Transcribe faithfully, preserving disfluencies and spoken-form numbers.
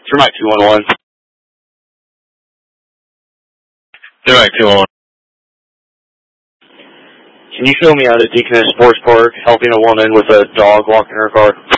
Termite two one one. Termite two one one. Can you show me out at Deaconess Sports Park helping a woman with a dog walking her car?